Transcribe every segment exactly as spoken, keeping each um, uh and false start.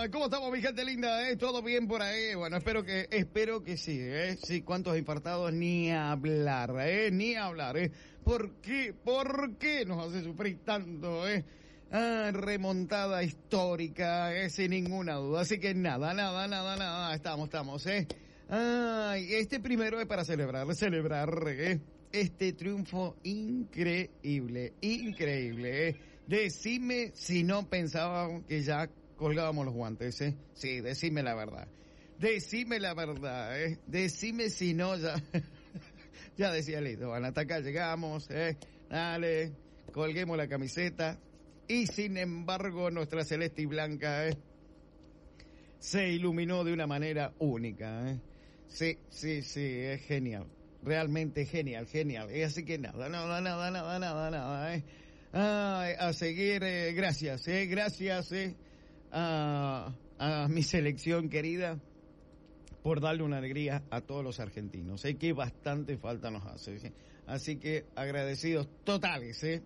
Ah, ¿cómo estamos, mi gente linda? ¿Eh? ¿Todo bien por ahí? Bueno, espero que, espero que sí, ¿eh? Sí, ¿cuántos infartados? Ni hablar, ¿eh? Ni hablar, ¿eh? ¿Por qué? ¿Por qué nos hace sufrir tanto, eh? Ah, remontada histórica, eh, sin ninguna duda. Así que nada, nada, nada, nada, estamos, estamos, ¿eh? Ay, este primero es para celebrar, celebrar, ¿eh? Este triunfo increíble, increíble, ¿eh? Decime si no pensaban que ya colgábamos los guantes, ¿eh? Sí, decime la verdad. Decime la verdad, ¿eh? Decime si no ya... ya decía listo, van hasta acá llegamos, ¿eh? Dale, colguemos la camiseta. Y sin embargo, nuestra celeste y blanca, ¿eh? Se iluminó de una manera única, ¿eh? Sí, sí, sí, es genial. Realmente genial, genial. Y así que nada, nada, nada, nada, nada, nada, ¿eh? Ay, a seguir, eh, gracias, eh, gracias, eh, a, a mi selección querida por darle una alegría a todos los argentinos. Sé que bastante falta nos hace, ¿sí? Así que agradecidos totales, eh.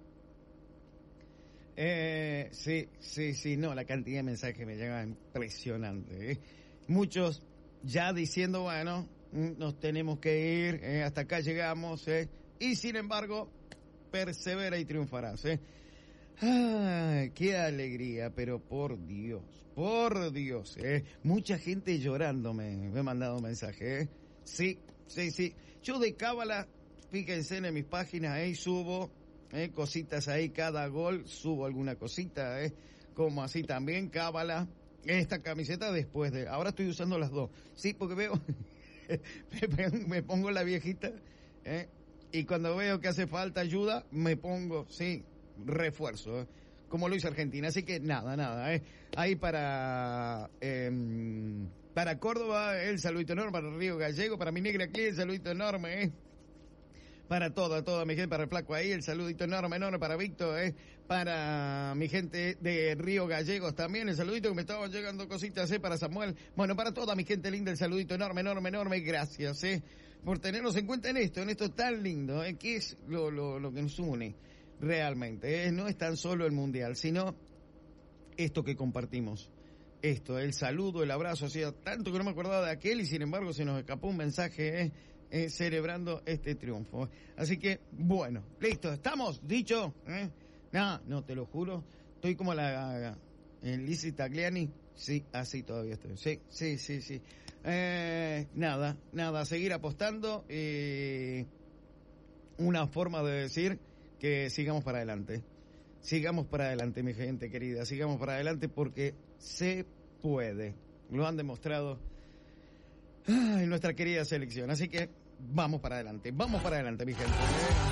Eh, sí, sí, sí, no, la cantidad de mensajes que me llegan impresionante, eh. Muchos ya diciendo, bueno, nos tenemos que ir, eh, hasta acá llegamos, eh, y sin embargo, persevera y triunfarás, eh. ¡Ay, qué alegría! Pero por Dios, por Dios, ¿eh? Mucha gente llorándome me ha mandado un mensaje, ¿eh? Sí, sí, sí. Yo de cábala, fíjense en mis páginas, ahí subo, ¿eh? Cositas ahí, cada gol subo alguna cosita, ¿eh? Como así también, cábala. Esta camiseta después de... Ahora estoy usando las dos. Sí, porque veo... me pongo la viejita, ¿eh? Y cuando veo que hace falta ayuda, me pongo, sí... refuerzo, ¿eh? Como lo hizo Argentina, así que nada, nada, ¿eh? Ahí para eh, para Córdoba el saludito enorme, para Río Gallego, para mi negra aquí el saludito enorme, ¿eh? Para todo, toda mi gente, para el flaco ahí, el saludito enorme, enorme para Víctor, ¿eh? Para mi gente de Río Gallegos también, el saludito que me estaban llegando cositas, ¿eh? Para Samuel, bueno, para toda mi gente linda, el saludito enorme, enorme, enorme, gracias, ¿eh? Por tenernos en cuenta en esto, en esto tan lindo, ¿eh? Que es lo, lo, lo que nos une. Realmente, ¿eh? No es tan solo el mundial, sino esto que compartimos. Esto, el saludo, el abrazo, hacía tanto que no me acordaba de aquel y sin embargo se nos escapó un mensaje, ¿eh? Eh, celebrando este triunfo. Así que, bueno, listo, ¿estamos? Dicho, ¿eh? No, no, te lo juro, estoy como la... en Lizzie Tagliani, sí, así todavía estoy, sí, sí, sí, sí. Eh, nada, nada, seguir apostando, eh, una forma de decir... que sigamos para adelante, sigamos para adelante, mi gente querida, sigamos para adelante porque se puede, lo han demostrado ay, nuestra querida selección, así que vamos para adelante, vamos para adelante, mi gente.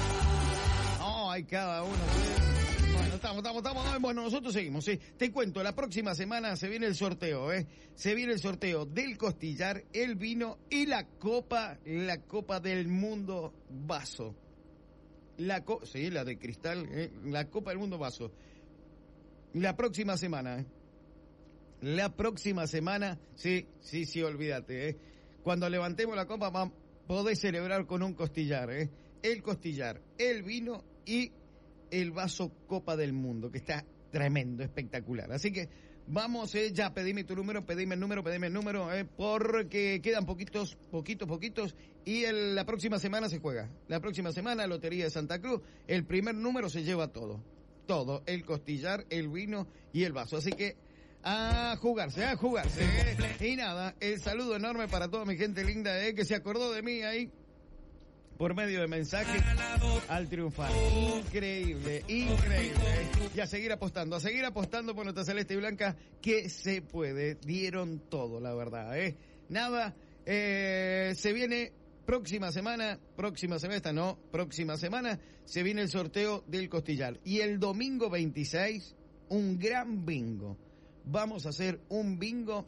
Ay, cada uno, bueno, estamos, estamos, estamos, bueno, nosotros seguimos, sí, te cuento, la próxima semana se viene el sorteo, eh, se viene el sorteo del costillar, el vino y la copa, la copa del mundo vaso. La co sí, la de cristal, eh, la Copa del Mundo vaso. La próxima semana, eh. La próxima semana, sí, sí, sí, olvídate, eh. Cuando levantemos la copa, va, podés celebrar con un costillar, eh. El costillar, el vino y el vaso Copa del Mundo, que está tremendo, espectacular. Así que vamos, eh, ya pedime tu número, pedime el número, pedime el número, eh, porque quedan poquitos, poquitos, poquitos, y el, la próxima semana se juega. La próxima semana, Lotería de Santa Cruz, el primer número se lleva todo. Todo, el costillar, el vino y el vaso. Así que, a jugarse, a jugarse. Eh. Y nada, el saludo enorme para toda mi gente linda, eh, que se acordó de mí ahí. Por medio de mensaje al triunfar. Increíble, increíble. Y a seguir apostando, a seguir apostando por nuestra celeste y blanca, que se puede. Dieron todo, la verdad, ¿eh? Nada, eh, se viene próxima semana, próxima semana, no, próxima semana, se viene el sorteo del costillar. Y el domingo veintiséis, un gran bingo. Vamos a hacer un bingo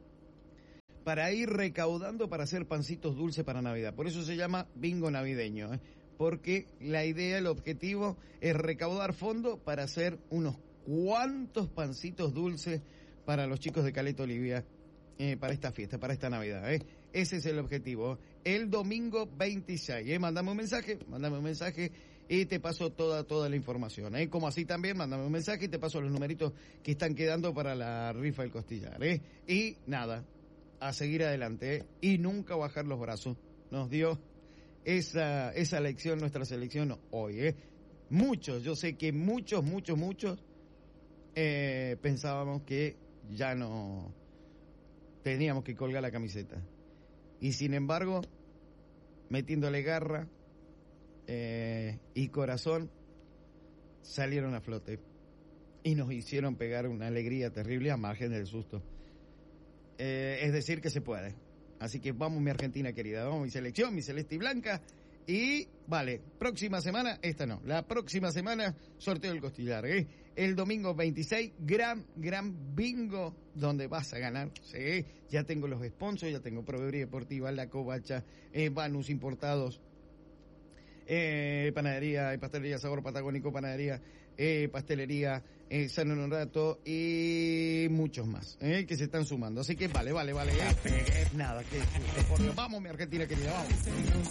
para ir recaudando para hacer pancitos dulces para Navidad. Por eso se llama bingo navideño, ¿eh? Porque la idea, el objetivo es recaudar fondos para hacer unos cuantos pancitos dulces para los chicos de Caleta Olivia, eh, para esta fiesta, para esta Navidad, ¿eh? Ese es el objetivo. El domingo veintiséis, ¿eh? Mándame un mensaje, mándame un mensaje y te paso toda toda la información, ¿eh? Como así también, mándame un mensaje y te paso los numeritos que están quedando para la rifa del costillar, ¿eh? Y nada, a seguir adelante, ¿eh? Y nunca bajar los brazos. Nos dio esa esa lección nuestra selección hoy, ¿eh? Muchos, yo sé que muchos, muchos, muchos eh, pensábamos que ya no teníamos que colgar la camiseta. Y sin embargo, metiéndole garra eh, y corazón, salieron a flote y nos hicieron pegar una alegría terrible a margen del susto. Eh, es decir, que se puede. Así que vamos, mi Argentina querida, vamos, mi selección, mi celeste y blanca. Y vale, próxima semana, esta no, la próxima semana sorteo del costillar, ¿eh? El domingo veintiséis, gran, gran bingo donde vas a ganar, ¿sí? Ya tengo los sponsors, ya tengo Proveeduría Deportiva, La Covacha, eh, Banus Importados, eh, Panadería y Pastelería Sabor Patagónico, Panadería, eh, Pastelería, eh, San Honorato y muchos más, eh, que se están sumando. Así que vale, vale, vale. Eh. Nada, que susto, por Dios. Vamos, mi Argentina querida, vamos.